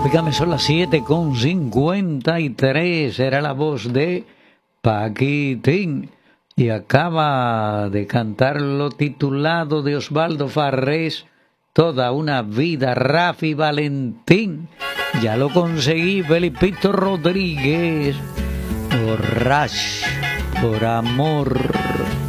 Dígame, son las 7:53. Era la voz de Paquitín. Y acaba de cantar lo titulado de Osvaldo Farrés, Toda una vida, Rafi Valentín. Ya lo conseguí, Felipito Rodríguez. Borracho por amor.